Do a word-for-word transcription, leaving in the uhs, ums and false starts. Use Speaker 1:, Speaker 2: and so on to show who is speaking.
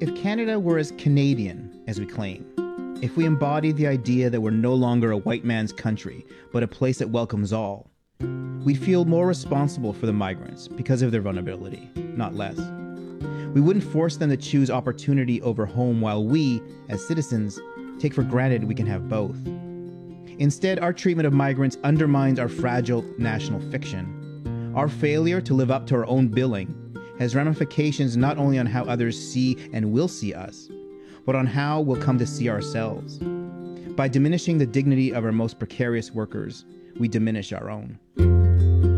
Speaker 1: If Canada were as Canadian as we claim, if we embodied the idea that we're no longer a white man's country, but a place that welcomes all, we'd feel more responsible for the migrants because of their vulnerability, not less. We wouldn't force them to choose opportunity over home while we, as citizens, take for granted we can have both. Instead, our treatment of migrants undermines our fragile national fiction. Our failure to live up to our own billing has ramifications not only on how others see and will see us, but on how we'll come to see ourselves. By diminishing the dignity of our most precarious workers, we diminish our own.